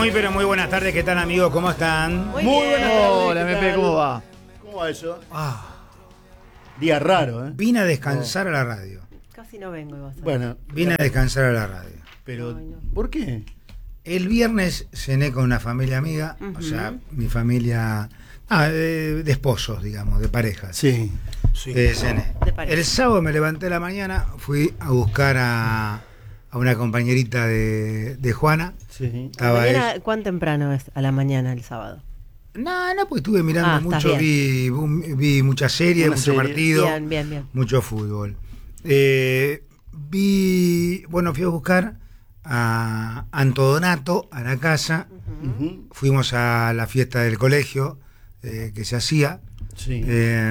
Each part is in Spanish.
Muy, pero muy buenas tardes. ¿Qué tal, amigos? ¿Cómo están? Muy buenas tardes. Hola, MP, ¿cómo va? ¿Cómo va eso? Día raro, ¿eh? Vine a descansar a la radio. Casi no vengo, iba a ser. Bueno, Vine a descansar a la radio. pero Ay, no. ¿por qué? El viernes cené con una familia amiga, o sea, mi familia de esposos, digamos, de parejas. Sí. Cené. De pareja. El sábado me levanté a la mañana, fui a buscar a una compañerita de Juana. Sí. Estaba Mañana, ella- ¿cuán temprano es a la mañana el sábado? No, porque estuve mirando estás mucho, bien. vi muchas series, Una mucho serie. partido. Bien. Mucho fútbol. Fui a buscar a Antodonato a la casa. Ujú. Fuimos a la fiesta del colegio que se hacía. Sí.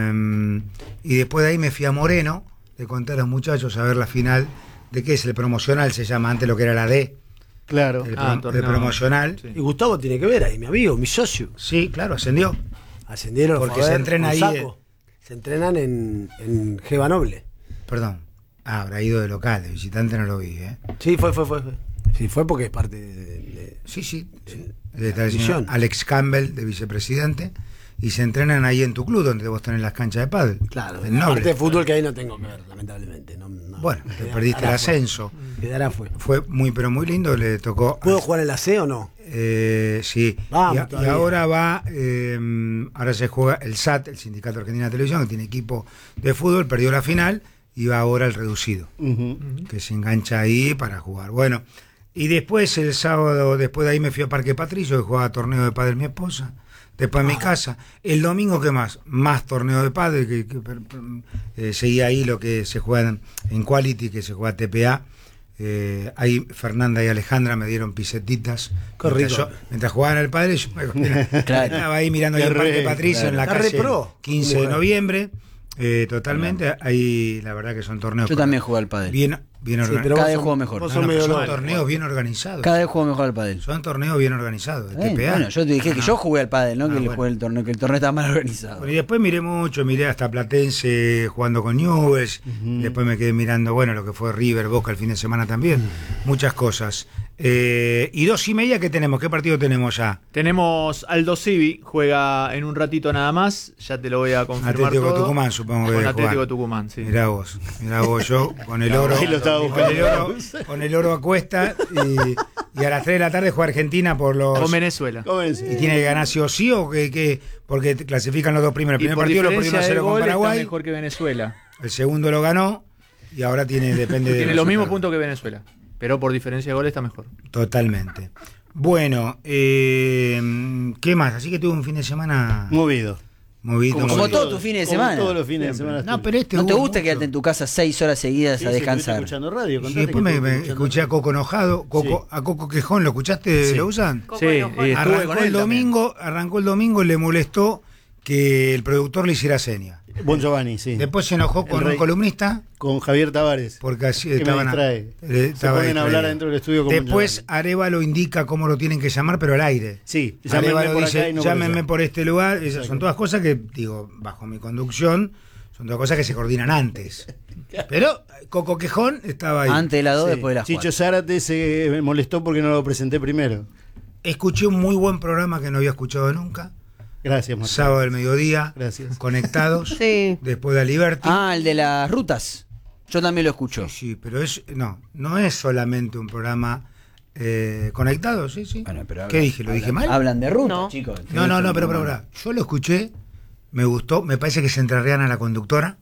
Y después de ahí me fui a Moreno. Le conté a los muchachos a ver la final de qué es el promocional, se llama antes lo que era la D. Claro. El, Ah, el torneo. promocional. Sí. Y Gustavo tiene que ver ahí, mi amigo, mi socio. Sí, claro, ascendió. Ascendieron Porque fue a se ver, entrena con ahí, saco. Se entrenan en Geva Noble. Perdón. Habrá ido de local, de visitante no lo vi, ¿eh? Sí, fue. Sí, fue porque es parte Sí. de Está el señor misión. Alex Campbell, de vicepresidente, y se entrenan ahí en tu club, donde vos tenés las canchas de pádel. Claro, en la Noble. parte de fútbol que ahí no tengo que ver, lamentablemente. No, Bueno, te quedará perdiste el fue. ascenso. Quedará fue. Fue muy, pero muy lindo, le tocó... ¿Puedo jugar en la C o no? Sí. Vamos, y todavía. ahora ahora se juega el SAT, el Sindicato Argentino de Televisión, que tiene equipo de fútbol, perdió la final, y va ahora el reducido, Ujú. que se engancha ahí para jugar. Bueno, y después el sábado, después de ahí me fui a Parque Patricio, que jugaba torneo de pádel mi esposa, después a mi casa. El domingo, ¿qué más? Más torneo de pádel, seguía ahí lo que se juega en Quality, que se juega TPA. Ahí Fernanda y Alejandra me dieron pisetitas. Qué Mientras rico. mientras jugaban al padre, yo estaba ahí mirando ahí Qué en Parque re, Patricio, en la claro. calle Está re pro. 15 de Bueno. noviembre. Totalmente, ahí la verdad que son torneos Yo también jugué al pádel. bien Sí, organizados. pero Cada vos vez sos- juego mejor. vos No, sos no, medio pero son loco. torneos bien organizados. Cada vez juego mejor al pádel. Son torneos bien organizados, de TPA. Bueno, yo te dije que yo jugué al pádel, no que bueno. jugué el torneo, que el torneo estaba mal organizado. Bueno, y después miré hasta Platense jugando con Newell's. Después me quedé mirando, bueno, lo que fue River, Boca el fin de semana también. Muchas cosas. Y 2:30, ¿qué tenemos? ¿Qué partido tenemos ya? Tenemos Aldo Civi, juega en un ratito nada más, ya te lo voy a confirmar Atlético todo. Tucumán, supongo que Con debe Atlético jugar. Tucumán, sí. Mirá vos, yo con el oro. Ahí lo estaba Con el oro a cuesta y a las 3 de la tarde juega Argentina por los... Con Venezuela. ¿Cómo es? ¿Y tiene que ganar sí o sí o que porque te clasifican los dos primeros? El Y primer por partido lo perdió diferencia 1-0 de con gol está Paraguay, mejor que Venezuela. el segundo lo ganó y ahora depende de Tiene los mismos resultado. puntos que Venezuela, pero por diferencia de gol está mejor. Totalmente. Bueno, ¿qué más? Así que tuve un fin de semana Movido. movido. Como movido. todos tus fines de Como semana. todos los fines de semana. No, pero este ¿No te hubo gusta mucho. quedarte en tu casa 6 horas seguidas Sí, a sí, descansar? estuviste escuchando radio. Y contate después que me estuviste escuchando escuché a radio. Coco enojado, a Coco Quejón, ¿lo escuchaste? Sí. ¿Lo usan? Coco Sí, enojón. y estuve con él también. Arrancó el domingo y le molestó que el productor le hiciera seña. Bon Giovanni, sí. Después se enojó con El un rey. columnista Con Javier Tavares. porque así Que me estaban distrae. Se estaba ponen a hablar distraído. adentro del estudio con Bon Después Giovanni. Arevalo indica cómo lo tienen que llamar, pero al aire. Sí, llámenme Arevalo por dice, acá y no por llámenme allá. por este lugar. Esas Exacto. son todas cosas que, digo, bajo mi conducción, son todas cosas que se coordinan antes. Pero Coco Quejón estaba ahí. Antes de las 2, Sí. después de las 4. Chicho Zárate se molestó porque no lo presenté primero. Escuché un muy buen programa que no había escuchado nunca. Gracias, Marcelo. Sábado del mediodía. Gracias. Conectados. Sí. Después de Liberty. El de las rutas. Yo también lo escucho. Sí, pero no es solamente un programa conectado, sí. Bueno, pero ¿Qué dije? ¿Lo dije mal? Hablan de rutas, No. chicos. No, pero. Yo lo escuché, me gustó, me parece que se entrerriana la conductora.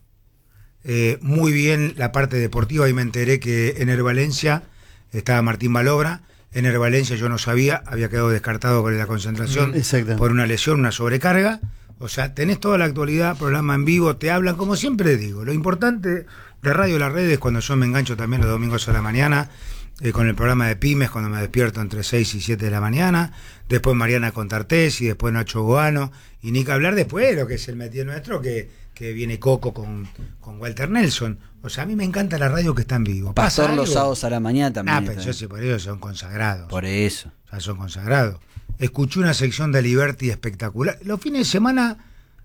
Muy bien la parte deportiva, y me enteré que en Valencia estaba Martín Balobra. En Valencia yo no sabía, había quedado descartado con la concentración Exacto. por una lesión, una sobrecarga. O sea, tenés toda la actualidad, programa en vivo, te hablan, como siempre digo. Lo importante de Radio La Red es cuando yo me engancho también los domingos a la mañana, con el programa de Pymes, cuando me despierto entre 6 y 7 de la mañana. Después Mariana Contartés y después Nacho Goano. Y ni que hablar después de lo que es el métier nuestro, que viene Coco con Walter Nelson. O sea, a mí me encanta la radio que está en vivo. ¿Pasa Pastor los algo? sábados a la mañana también. Pero yo sé, por eso son consagrados. Por eso. O sea, son consagrados. Escuché una sección de Liberty espectacular. Los fines de semana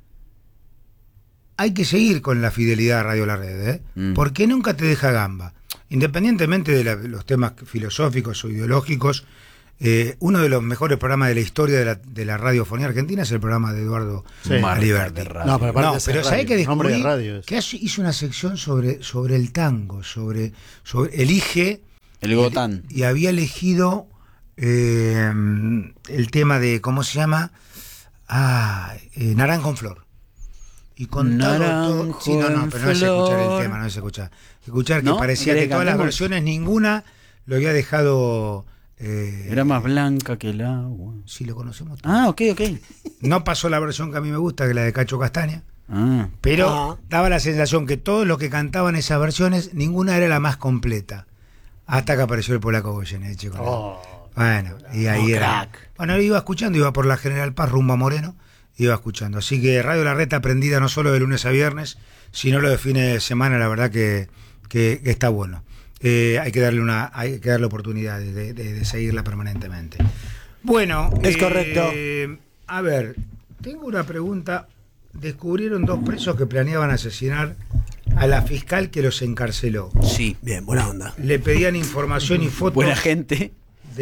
hay que seguir con la fidelidad a Radio La Red, porque nunca te deja gamba. Independientemente de los temas filosóficos o ideológicos, Uno de los mejores programas de la historia de la radiofonía argentina es el programa de Eduardo Aliberti. No, pero, aparte pero ¿sabés que nombre descubrí? de radio es. Que hizo una sección sobre el tango, sobre elige... El Gotán. Y había elegido el tema de, ¿cómo se llama? Naranjo en Flor. Y contado todo. Sí, pero no es escuchar el tema, no es escuchar. Escuchar que ¿No? parecía que todas las cantemos? versiones, ninguna lo había dejado. Era más blanca que el agua. Sí, lo conocemos. Ok. No pasó la versión que a mí me gusta, que es la de Cacho Castaña. Ah. Pero daba la sensación que todos los que cantaban esas versiones, ninguna era la más completa. Hasta que apareció el polaco Goyeneche. Bueno, y ahí era. Crack. Bueno, iba escuchando, iba por la General Paz rumbo a Moreno, iba escuchando. Así que Radio La Reta aprendida no solo de lunes a viernes, sino lo de fines de semana, la verdad que está bueno. Hay que darle oportunidad de seguirla permanentemente. Bueno, es correcto. A ver, tengo una pregunta. Descubrieron 2 presos que planeaban asesinar a la fiscal que los encarceló. Sí. Bien, buena onda. Le pedían información y fotos Buena gente.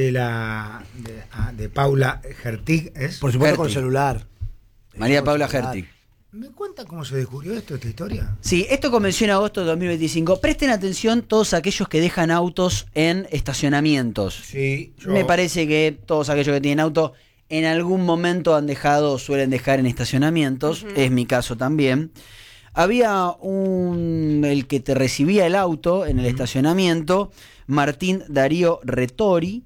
de Paula Hertig, ¿es? Por supuesto con Hertig. celular. María Paula Hertig. ¿Me cuenta cómo se descubrió esta historia? Sí, esto comenzó en agosto de 2025. Presten atención todos aquellos que dejan autos en estacionamientos. Sí, Me parece que todos aquellos que tienen auto en algún momento han dejado o suelen dejar en estacionamientos. Es mi caso también. Había el que te recibía el auto en el estacionamiento, Martín Darío Retori,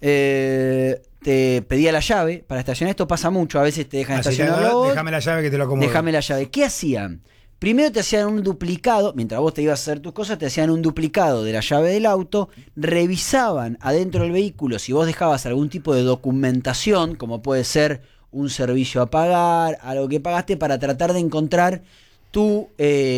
te pedía la llave para estacionar. Esto pasa mucho, a veces te dejan estacionarlo vos. Déjame la llave que te lo acomodo. Déjame la llave. ¿Qué hacían? Primero te hacían un duplicado, mientras vos te ibas a hacer tus cosas, te hacían un duplicado de la llave del auto, revisaban adentro del vehículo si vos dejabas algún tipo de documentación, como puede ser un servicio a pagar, algo que pagaste, para tratar de encontrar tu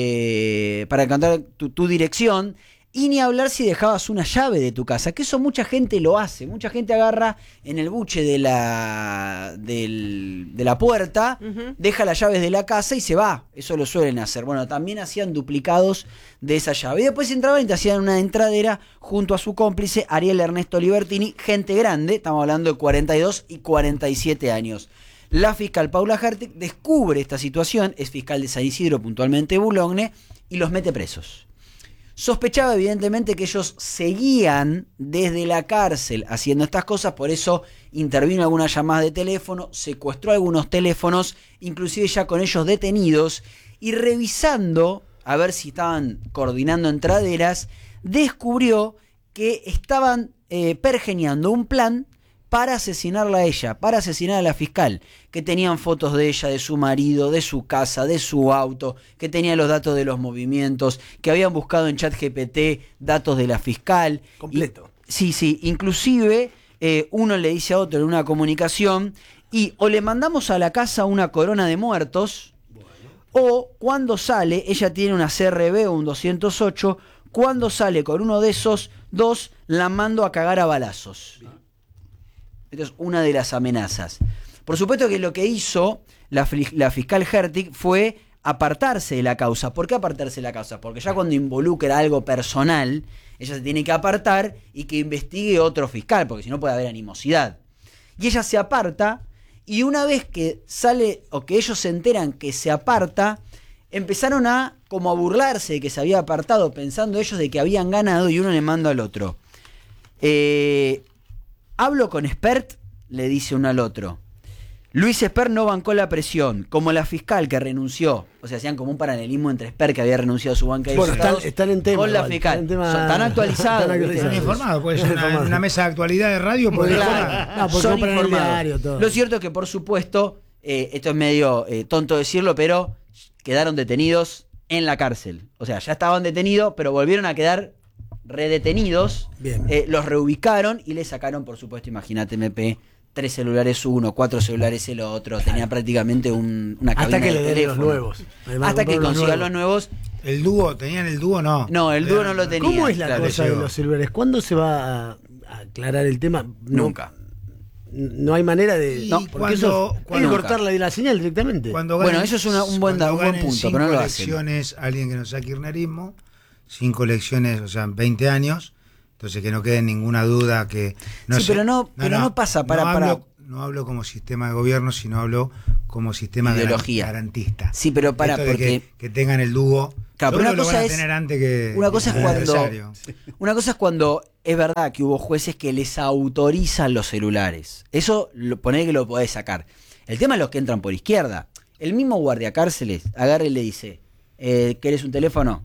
dirección. Y ni hablar si dejabas una llave de tu casa, que eso mucha gente lo hace. Mucha gente agarra en el buche de la puerta, deja las llaves de la casa y se va. Eso lo suelen hacer. Bueno, también hacían duplicados de esa llave. Y después entraban y te hacían una entradera junto a su cómplice, Ariel Ernesto Libertini, gente grande, estamos hablando de 42 y 47 años. La fiscal Paula Hertig descubre esta situación, es fiscal de San Isidro, puntualmente Boulogne, y los mete presos. Sospechaba evidentemente que ellos seguían desde la cárcel haciendo estas cosas, por eso intervino algunas llamadas de teléfono, secuestró algunos teléfonos, inclusive ya con ellos detenidos, y revisando a ver si estaban coordinando entraderas, descubrió que estaban pergeñando un plan para asesinarla a ella, para asesinar a la fiscal, que tenían fotos de ella, de su marido, de su casa, de su auto, que tenían los datos de los movimientos, que habían buscado en ChatGPT datos de la fiscal. Completo. Sí, inclusive uno le dice a otro en una comunicación, y o le mandamos a la casa una corona de muertos, o cuando sale, ella tiene una CRB o un 208, cuando sale con uno de esos dos, la mando a cagar a balazos. Esta es una de las amenazas. Por supuesto que lo que hizo la fiscal Hertig fue apartarse de la causa. ¿Por qué apartarse de la causa? Porque ya cuando involucra algo personal, ella se tiene que apartar y que investigue otro fiscal, porque si no puede haber animosidad. Y ella se aparta, y una vez que sale, o que ellos se enteran que se aparta, empezaron como a burlarse de que se había apartado, pensando ellos de que habían ganado, y uno le manda al otro. Hablo con Espert, le dice uno al otro. Luis Espert no bancó la presión, como la fiscal que renunció. O sea, hacían como un paralelismo entre Espert, que había renunciado a su banca de diputados, están en tema, con la igual, fiscal. están Actualizados. Están informados, pues una mesa de actualidad de radio. Claro, No, porque son compran el informados. diario, todo. Lo cierto es que, por supuesto, esto es medio tonto decirlo, pero quedaron detenidos en la cárcel. O sea, ya estaban detenidos, pero volvieron a quedar redetenidos. Bien. Los reubicaron y le sacaron, por supuesto, imagínate, MP, 3 celulares uno, 4 celulares el otro. Tenía prácticamente una cabina Hasta que de le den los teléfono. nuevos. Además, Hasta que compraron consigan los nuevos. ¿El dúo? ¿Tenían el dúo? No. No, el dúo no lo tenía. ¿Cómo es la claro. cosa de los celulares? ¿Cuándo se va a aclarar el tema? Nunca. No hay manera de... Y No, porque eso hay que nunca. cortar la señal directamente. Bueno, eso es un buen punto, pero no lo hacen. elecciones, alguien que no sea kirchnerismo, 5 elecciones, o sea, 20 años, Entonces que no quede ninguna duda que... Sí, pero no pasa No hablo como sistema de gobierno, sino hablo como sistema ideología garantista. Sí, pero porque... Que tengan el dúo. Claro, pero una cosa es... tener antes que una cosa es cuando... adversario. Una cosa es cuando es verdad que hubo jueces que les autorizan los celulares. Eso, poné que lo podés sacar. El tema es los que entran por izquierda. El mismo guardiacárceles agarra y le dice, ¿querés un teléfono?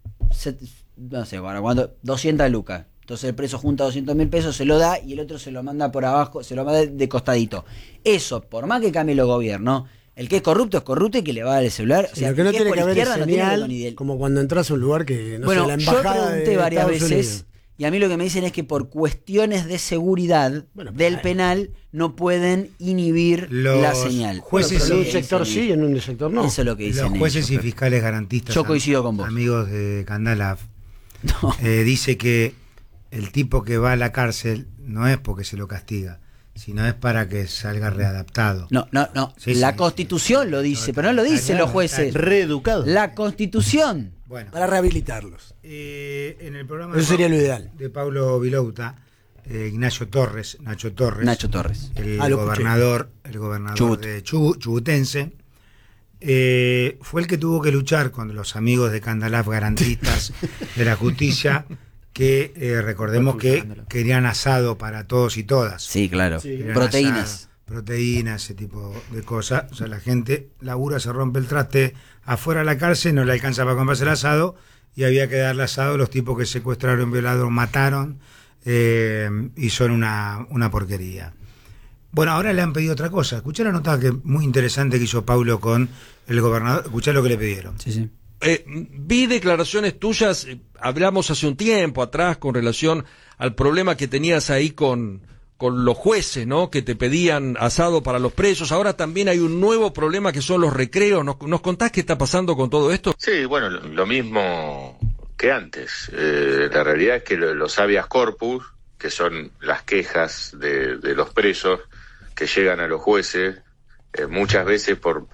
No sé, cuando 200 lucas. Entonces el preso junta 200.000 pesos, se lo da y el otro se lo manda por abajo, se lo manda de costadito. Eso, por más que cambie los gobiernos, el que es corrupto y que le va a dar el celular. Sí, o sea, lo que no tiene que haber es señal, como cuando entras a un lugar que no sé, la embajada. Yo pregunté varias veces y a mí lo que me dicen es que por cuestiones de seguridad del penal no pueden inhibir la señal. Jueces pero en un sector sí y en un sector no. Eso es lo que dicen los jueces ellos, y fiscales garantistas. Yo coincido con vos. Amigos de Candalaf. Dice que el tipo que va a la cárcel no es porque se lo castiga, sino es para que salga readaptado. No. Sí, la Constitución lo dice, pero no lo dicen los jueces. Reeducado. La Constitución. Bueno, para rehabilitarlos. En el programa eso sería lo ideal. De Pablo Vilouta, Nacho Torres, el gobernador de chubutense, fue el que tuvo que luchar con los amigos de Candalaf garantistas de la justicia, que recordemos que querían asado para todos y todas. Sí, claro. Sí. Proteínas, ese tipo de cosas. O sea, la gente labura, se rompe el traste afuera de la cárcel, no le alcanza para comprarse el asado y había que darle asado a los tipos que secuestraron, violaron, mataron y son una porquería. Bueno, ahora le han pedido otra cosa. Escuchá la nota que muy interesante que hizo Paulo con el gobernador. Escuchá lo que le pidieron. Sí. Vi declaraciones tuyas, hablamos hace un tiempo atrás con relación al problema que tenías ahí con los jueces, ¿no? Que te pedían asado para los presos. Ahora también hay un nuevo problema que son los recreos. ¿Nos contás qué está pasando con todo esto? Sí, bueno, lo mismo que antes. La realidad es que los habeas corpus, que son las quejas de los presos que llegan a los jueces, muchas veces por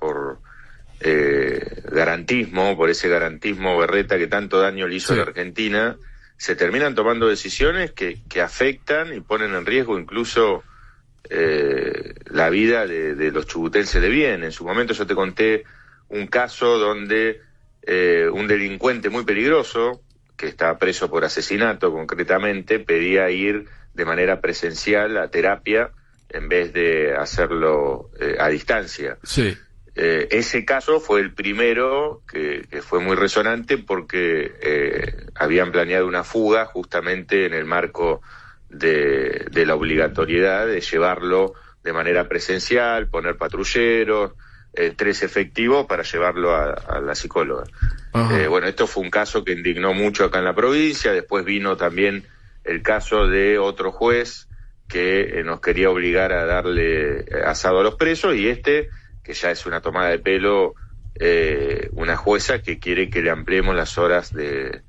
garantismo, por ese garantismo berreta que tanto daño le hizo a la Argentina, se terminan tomando decisiones que afectan y ponen en riesgo incluso la vida de los chubutenses de bien. En su momento yo te conté un caso donde un delincuente muy peligroso, que estaba preso por asesinato concretamente, pedía ir de manera presencial a terapia en vez de hacerlo a distancia. Sí. Ese caso fue el primero que fue muy resonante porque habían planeado una fuga justamente en el marco de la obligatoriedad de llevarlo de manera presencial, poner patrulleros, 3 efectivos para llevarlo a la psicóloga. Bueno, esto fue un caso que indignó mucho acá en la provincia. Después vino también el caso de otro juez que nos quería obligar a darle asado a los presos, y que ya es una tomada de pelo, una jueza que quiere que le ampliemos las horas de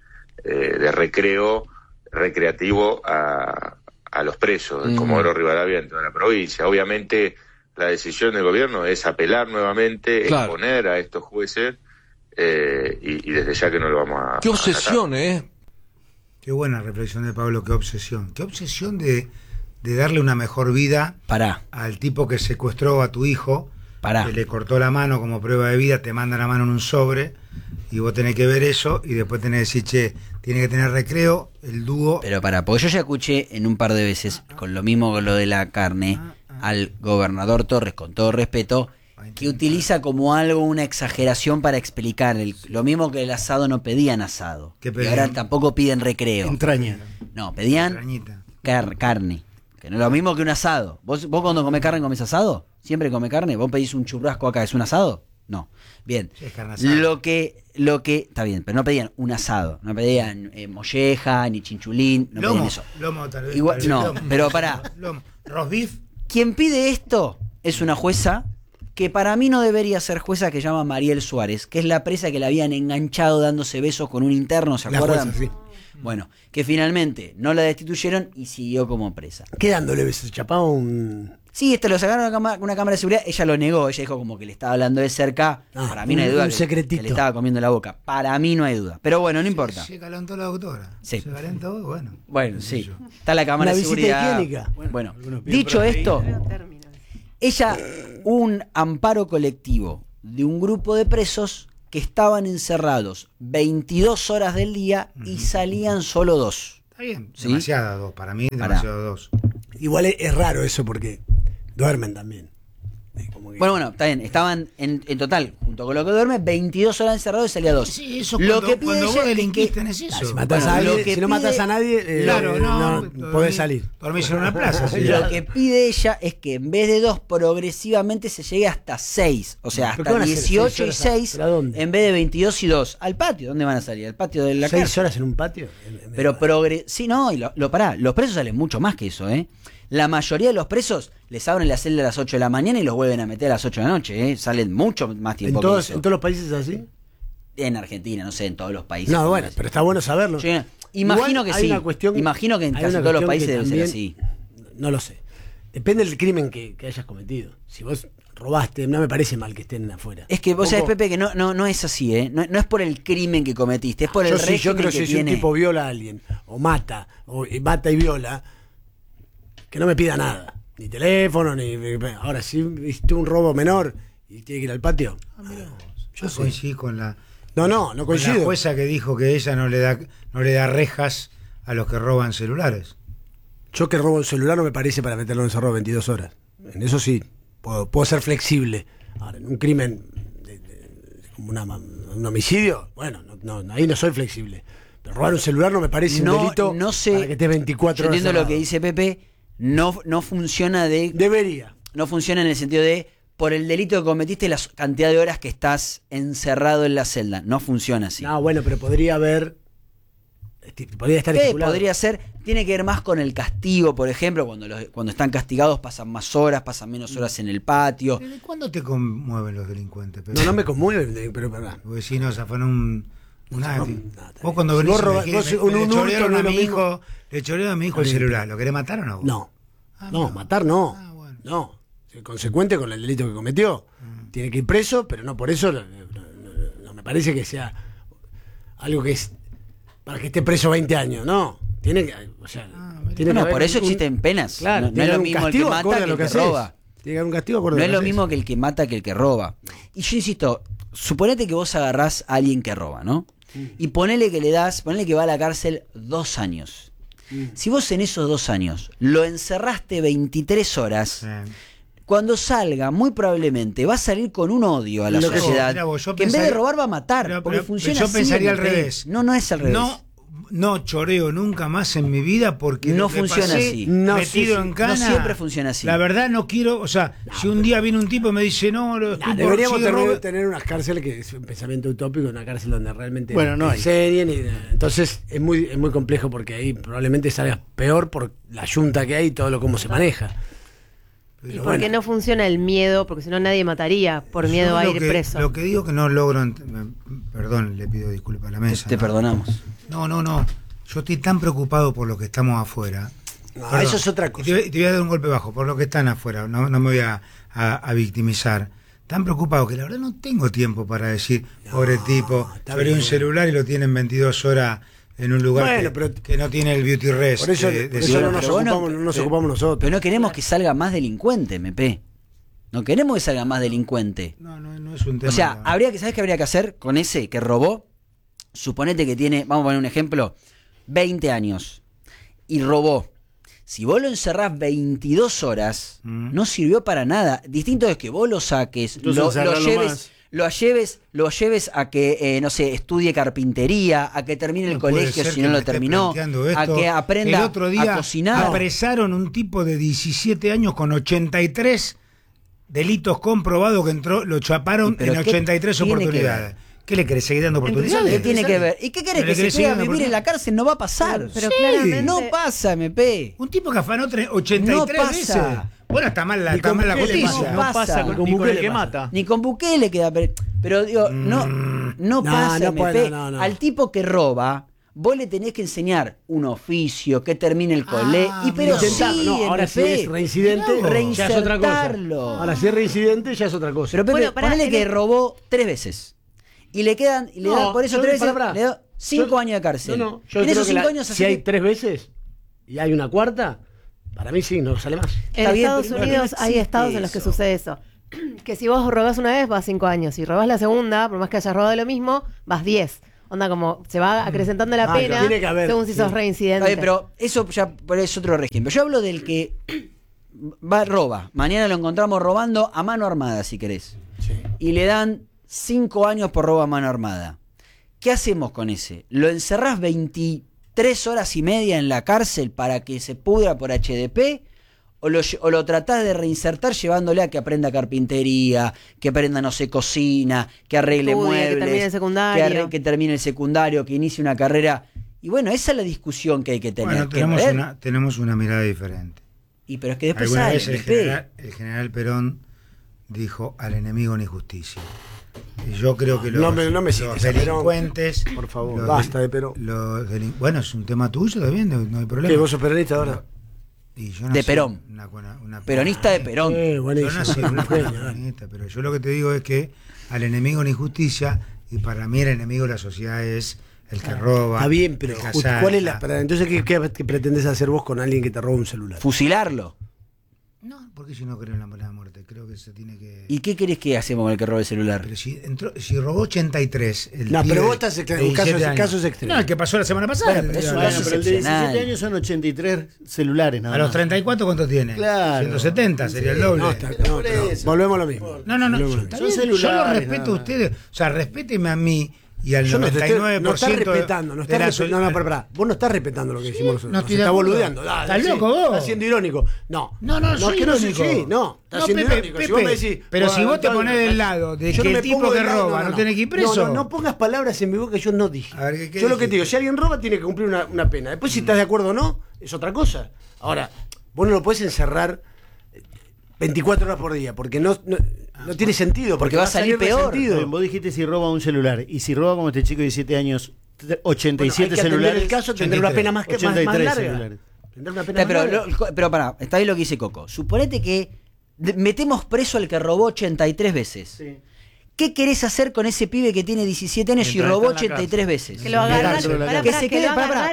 recreativo a los presos, en Comodoro Rivadavia, en toda la provincia. Obviamente la decisión del gobierno es apelar nuevamente, exponer a estos jueces, y desde ya que no lo vamos a... ¡Qué obsesión, Qué buena reflexión de Pablo, qué obsesión. Qué obsesión de darle una mejor vida al tipo que secuestró a tu hijo, que le cortó la mano como prueba de vida, te manda la mano en un sobre y vos tenés que ver eso y después tenés que decir, che, tiene que tener recreo, el dúo. Pero porque yo ya escuché en un par de veces, con lo mismo con lo de la carne, al gobernador Torres, con todo respeto, que utiliza como algo una exageración para explicar lo mismo que el asado. No pedían asado, y ahora tampoco piden recreo. Entraña. No, pedían carne, que no es lo mismo que un asado. ¿Vos cuando comés carne comés asado? ¿Siempre comés carne? ¿Vos pedís un churrasco acá, es un asado? No. Bien. Sí, lo que está bien, pero no pedían un asado, no pedían molleja ni chinchulín, no pedían eso. Lomo tal vez. Igual, no, lomo, pero pará. Roast beef. Quien pide esto es una jueza que para mí no debería ser jueza, que se llama Mariel Suárez, que es la presa que la habían enganchado dándose besos con un interno, ¿se acuerdan? Jueza, sí. Bueno, que finalmente no la destituyeron y siguió como presa. ¿Qué dándole besos? ¿Chapaba un Sí, lo sacaron una cámara de seguridad. Ella lo negó. Ella dijo como que le estaba hablando de cerca. Para mí no hay duda que le estaba comiendo la boca. Para mí no hay duda. Pero bueno, no importa. Se calentó la doctora. Sí. Se calentó, bueno. Bueno, sí. Está la cámara de seguridad. Bueno, dicho esto, ella, un amparo colectivo de un grupo de presos que estaban encerrados 22 horas del día y salían solo 2. Está bien, ¿Sí? demasiada 2. Para mí, demasiado 2. Igual es raro eso porque duermen también. Bueno, está bien. Estaban en total, junto con lo que duerme, 22 horas encerrados y salía 2. Sí, eso lo cuando, que pide cuando ella vos delinquís es que, tenés eso. Si matás a alguien, si no matás a nadie, claro, no podés salir. Dormís en una plaza. Sí, lo que pide ella es que en vez de 2, progresivamente se llegue hasta 6. O sea, hasta 18 y 6 en vez de 22 y 2. Al patio. ¿Dónde van a salir? Al patio de la cárcel. 6 horas en un patio. Pero sí, no, y pará. Los presos salen mucho más que eso, ¿eh? La mayoría de los presos les abren la celda a las 8 de la mañana y los vuelven a meter a las 8 de la noche, ¿eh? Salen mucho más tiempo que eso. ¿En todos los países es así? En Argentina, no sé, en todos los países. No, bueno, pero está bueno saberlo. Yo imagino que sí. Imagino que en casi todos los países debe ser así. No lo sé. Depende del crimen que hayas cometido. Si vos robaste, no me parece mal que estén afuera. Es que vos sabés, Pepe, que no es así, ¿eh? No es por el crimen que cometiste, es por el régimen yo creo que tiene. Si un tipo viola a alguien, o mata y viola, que no me pida nada. Ni teléfono, ni... Ahora, si viste un robo menor y tiene que ir al patio... Yo coincido con la... No coincido. Con la jueza que dijo que ella no le da rejas a los que roban celulares. Yo que robo un celular no me parece para meterlo encerrado 22 horas. En eso sí, puedo ser flexible. Ahora, en un crimen como un homicidio, bueno, ahí no soy flexible. Pero robar un celular no me parece un delito para que estés 24 horas. Yo entiendo lo que dice Pepe, no funciona de... Debería. No funciona en el sentido de, por el delito que cometiste, la cantidad de horas que estás encerrado en la celda. No funciona así. No, bueno, pero podría haber... Podría estar estipulado. Podría ser, tiene que ver más con el castigo, por ejemplo, cuando están castigados pasan más horas, pasan menos horas en el patio. ¿Desde cuándo te conmueven los delincuentes? Pero... No me conmueven, pero verdad. Porque si no, zafaron un vos cuando venís le choreó a mi hijo el celular, ¿lo querés matar o no? No, matar no. Bueno. No, consecuente con el delito que cometió. Tiene que ir preso, pero no por eso no me parece que sea algo que es para que esté preso 20 años, no. Tiene que, o sea, por eso existen penas. Claro, no es lo mismo el que mata que el que roba. Tiene que haber un castigo no es lo mismo que el que mata que el que roba. Y yo insisto, suponete que vos agarrás a alguien que roba, ¿no? Y ponele que va a la cárcel 2 años. Si vos en esos 2 años lo encerraste 23 horas, cuando salga, muy probablemente va a salir con un odio a la sociedad. Que en vez de robar va a matar. Porque funciona yo así. Pensaría al revés. No es al revés. No choreo nunca más en mi vida porque no funciona así. Metido en cana. No siempre funciona así. La verdad no quiero, o sea, si un día viene un tipo y me dice deberíamos tener unas cárceles que es un pensamiento utópico, una cárcel donde realmente enseñen entonces es muy complejo porque ahí probablemente salga peor por la yunta que hay y todo lo cómo se maneja. Y porque no funciona el miedo, porque si no nadie mataría por miedo a ir preso. Lo que digo que no logro, perdón, le pido disculpas a la mesa. Te perdonamos. No. Yo estoy tan preocupado por los que estamos afuera. Eso es otra cosa. Te voy a dar un golpe bajo, por los que están afuera. No me voy a victimizar. Tan preocupado que la verdad no tengo tiempo para decir, pobre tipo, abrió un celular y lo tienen 22 horas en un lugar que no tiene el beauty rest. Por eso, no nos ocupamos nosotros. Pero no queremos que salga más delincuente, MP. No queremos que salga más delincuente. No es un tema. O sea, ¿sabés qué habría que hacer con ese que robó? Suponete que tiene, vamos a poner un ejemplo, 20 años y robó. Si vos lo encerrás 22 horas, no sirvió para nada. Distinto es que vos lo saques, lo lleves a que, no sé, estudie carpintería, a que termine el colegio si no lo terminó, a que aprenda a cocinar. Apresaron un tipo de 17 años con 83 delitos comprobados que entró, lo chaparon en 83 oportunidades. ¿Qué le querés seguir dando oportunidades? ¿Qué tiene que ver? ¿Y qué querés que se quede vivir en la cárcel? No va a pasar. Pero claramente no pasa, MP. Un tipo que afanó 83 veces. Bueno, está mal la justicia. No pasa ni con el que mata. Ni con Bukele queda. Pero digo, no pasa, MP. Al tipo que roba, Vos le tenés que enseñar un oficio, que termine el cole. Pero intentarlo. No, ahora si es reincidente, ya es otra cosa. Ahora si es reincidente, ya es otra cosa. Pero Pepe, ponele que robó 3 veces. Y le quedan, y le da por eso 3 veces, le da 5 años de cárcel. Yo en creo esos que 5 años si hay 3 veces y hay una cuarta, para mí sí, no sale más. En Estados Unidos hay estados en los que sucede eso. Que si vos robás una vez, vas 5 años. Si robás la segunda, por más que hayas robado lo mismo, vas 10. Onda, como se va acrecentando la pena tiene que haber, según si sos reincidente. Pero eso ya es otro régimen. Yo hablo del que roba. Mañana lo encontramos robando a mano armada, si querés. Sí. Y le dan 5 años por robo a mano armada. ¿Qué hacemos con ese? ¿Lo encerrás 23 horas y media en la cárcel para que se pudra por HDP? ¿O lo tratás de reinsertar llevándole a que aprenda carpintería, que aprenda, no sé, cocina, que arregle muebles, que termine el secundario, que termine el secundario, que inicie una carrera? Y bueno, esa es la discusión que hay que tener. Bueno, tenemos una mirada diferente. Pero es que después Alguna sale, vez el general Perón dijo: al enemigo ni justicia. Y yo creo que los delincuentes, por favor, basta de Perón. Bueno, es un tema tuyo también, no hay problema. ¿Qué, vos sos peronista ahora? Y yo de Perón. Peronista de Perón. Yo no soy una peronista, pero yo lo que te digo es que al enemigo ni justicia, y para mí el enemigo de la sociedad es el que roba. Está bien, pero ¿cuál es entonces qué pretendes hacer vos con alguien que te roba un celular? ¿Fusilarlo? No, porque yo no creo en la muerte. Creo que se tiene que... ¿Y qué querés que hacemos con el que roba el celular? Pero si robó 83... pero vos estás en casos extremos. No, el que pasó la semana pasada. Pero el de 17 años son 83 celulares, nada más. A los 34, ¿cuánto tiene? Claro. 170 sería el doble. No, volvemos a lo mismo. No. Son celulares. Yo lo respeto a ustedes. O sea, respéteme a mí y al 99%. No estás respetando. Pará. Vos no estás respetando lo que decimos nosotros. No estoy estás boludeando. ¿Estás loco vos? Estás siendo irónico. No, soy irónico. Estás siendo irónico. Si vos me decís, pero si vos te ponés del lado de que el tipo que roba no tiene que ir preso. No pongas palabras en mi boca que yo no dije. Yo lo que te digo, si alguien roba tiene que cumplir una pena. Después si estás de acuerdo o no, es otra cosa. Ahora, vos no lo podés encerrar 24 horas por día, porque no tiene sentido. Porque va a salir peor. Vos dijiste si roba un celular, y si roba como este chico de 17 años, 87 celulares. El caso tendrá una pena más larga. Celulares. Pero pará, está bien lo que dice Coco. Suponete que metemos preso al que robó 83 veces. Sí. ¿Qué querés hacer con ese pibe que tiene 17 años y robó 83 veces? Que lo agarran, que se quede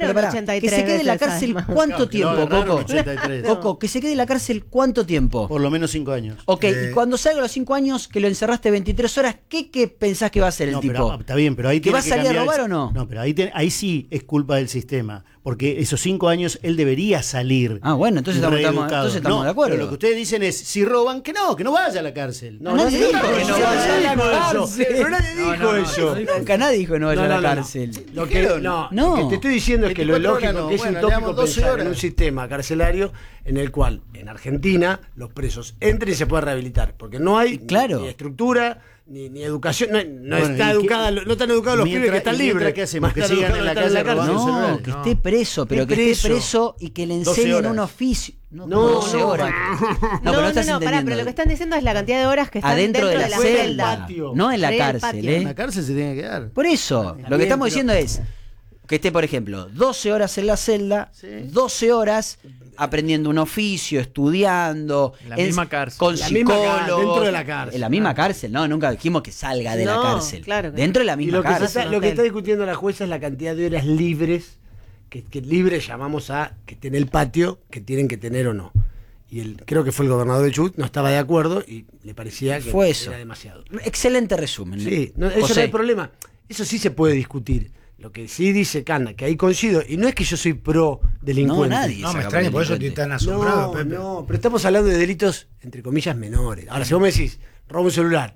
en la cárcel ¿cuánto tiempo, Coco? Coco, que se quede en la cárcel ¿cuánto tiempo? Por lo menos 5 años. Ok, y cuando salga a los 5 años que lo encerraste 23 horas, ¿qué pensás que va a hacer el tipo? Pero, está bien, pero ahí ¿Que va a salir a robar o no? No, pero ahí sí es culpa del sistema. Porque esos 5 años él debería salir. Ah, bueno, entonces estamos de acuerdo. Pero lo que ustedes dicen es, si roban, que no vaya a la cárcel. Nadie dijo que no vaya a la cárcel. Pero nadie dijo eso. Nunca nadie dijo que no vaya a la cárcel. Lo que te estoy diciendo es que lo lógico que es utópico pensar en un sistema carcelario en el cual, en Argentina, los presos entren y se puedan rehabilitar. Porque no hay ni estructura, ni educación, no están educados los pibes que están libres. ¿Qué hacemos? Que sigan en la cárcel robando celulares. Que esté preso, pero que esté preso y que le enseñen un oficio. 12 horas. Pero lo que están diciendo es la cantidad de horas que están dentro de la celda. No en la cárcel. En la cárcel se tiene que quedar. Por eso, lo que estamos diciendo es que esté, por ejemplo, 12 horas en la celda, 12 horas aprendiendo un oficio, estudiando, en la misma cárcel, con psicólogos, dentro de la cárcel. En la misma cárcel, nunca dijimos que salga de la cárcel. Claro, dentro de la misma cárcel. Lo que está discutiendo la jueza es la cantidad de horas libres que libres llamamos a que esté en el patio, que tienen que tener o no. Y creo que fue el gobernador de Chubut, no estaba de acuerdo y le parecía que era demasiado. Excelente resumen. Sí, eso no hay problema. Eso sí se puede discutir. Lo que sí dice Cana, que ahí coincido, y no es que yo soy pro delincuente. No, nadie. No, me extraña, por eso estoy tan asombrado, Pepe. No, pero estamos hablando de delitos, entre comillas, menores. Ahora, si vos me decís, robo un celular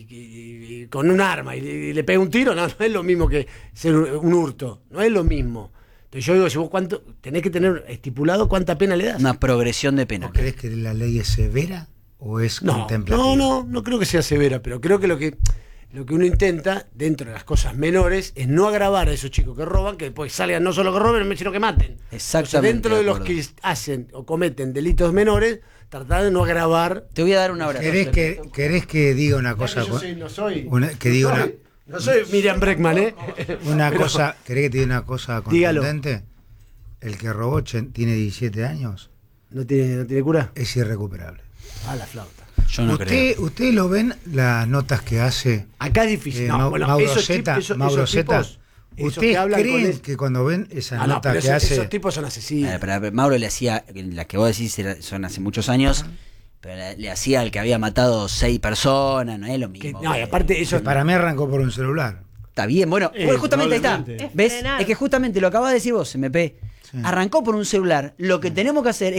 y con un arma y le pega un tiro, no es lo mismo que ser un hurto. No es lo mismo. Entonces yo digo, si vos tenés que tener estipulado cuánta pena le das. Una progresión de pena. ¿Vos crees que la ley es severa o es contemplativa? No creo que sea severa, pero creo que lo que uno intenta, dentro de las cosas menores, es no agravar a esos chicos que roban, que después salgan no solo que roben, sino que maten. Exactamente. O sea, dentro de los que hacen o cometen delitos menores, tratar de no agravar. Te voy a dar un abrazo. ¿Querés que diga una cosa? No soy. Que diga No soy Miriam Breckman, ¿eh? Una Pero- cosa, ¿querés que te diga una cosa Dígalo. contundente? El que robó tiene 17 años, ¿No tiene cura? es irrecuperable. Ah, la flauta. Yo no creo. ¿Ustedes lo ven las notas que hace Acá es difícil. No, bueno, Mauro esos Zeta? tipos- Mauro esos Zeta. tipos- esos ¿Ustedes que hablan creen con que cuando ven esas Ah, no, notas pero que hace... esos tipos son asesinos. Pero Mauro le hacía, las que vos decís son hace muchos años, pero le hacía al que había matado 6 personas, no es lo mismo. No, y aparte eso Para mí arrancó por un celular. Está bien, bueno, justamente ahí está. probablemente. Es ¿Ves? frenar. Es que justamente lo acabas de decir vos, MP. Sí. Arrancó por un celular. Lo que tenemos que hacer es